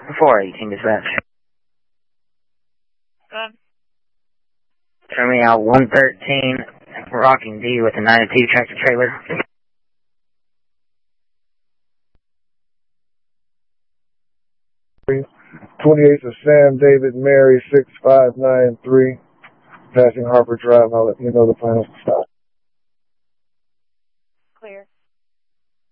418 dispatch. Good. Turn me out 113, Rocking D with a 92 tractor trailer. 28th of Sam David Mary 6593, passing Harper Drive. I'll let you know the final stop.